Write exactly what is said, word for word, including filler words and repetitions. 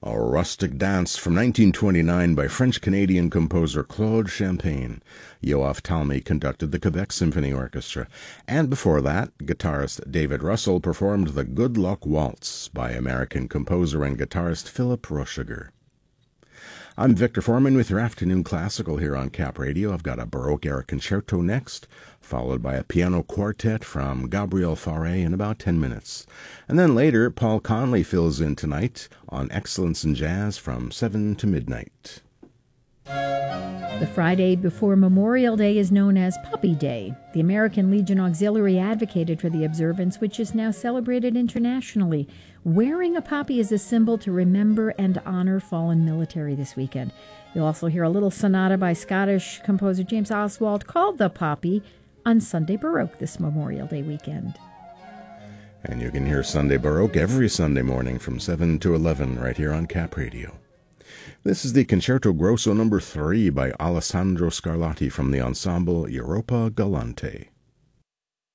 A rustic dance from nineteen twenty-nine by French-Canadian composer Claude Champagne. Yoav Talmy conducted the Quebec Symphony Orchestra. And before that, guitarist David Russell performed the Good Luck Waltz by American composer and guitarist Philip Rochiger. I'm Victor Foreman with your afternoon classical here on Cap Radio. I've got a Baroque-era concerto next, followed by a piano quartet from Gabriel Fauré in about ten minutes. And then later, Paul Conley fills in tonight on Excellence in Jazz from seven to midnight. The Friday before Memorial Day is known as Puppy Day. The American Legion Auxiliary advocated for the observance, which is now celebrated internationally. Wearing a poppy is a symbol to remember and honor fallen military this weekend. You'll also hear a little sonata by Scottish composer James Oswald called The Poppy on Sunday Baroque this Memorial Day weekend. And you can hear Sunday Baroque every Sunday morning from seven to eleven right here on Cap Radio. This is the Concerto Grosso number three by Alessandro Scarlatti from the ensemble Europa Galante.